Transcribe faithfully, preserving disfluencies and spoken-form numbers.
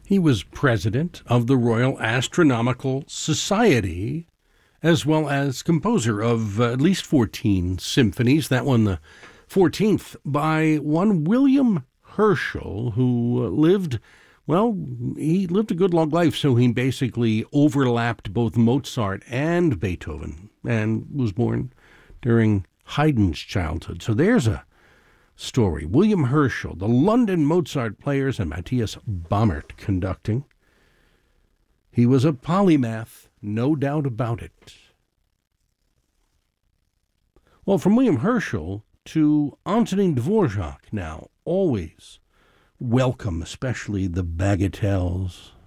He was president of the Royal Astronomical Society, as well as composer of uh, at least fourteen symphonies. That one, the fourteenth, by one William Herschel, who lived, well, he lived a good long life, so he basically overlapped both Mozart and Beethoven, and was born during Haydn's childhood. So there's a story. William Herschel, the London Mozart Players, and Matthias Baumert conducting. He was a polymath, no doubt about it. Well, from William Herschel to Antonin Dvorak now, always welcome, especially the bagatelles,